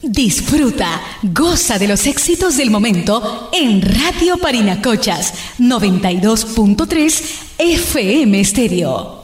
Disfruta, goza de los éxitos del momento en Radio Parinacochas 92.3 FM Estéreo.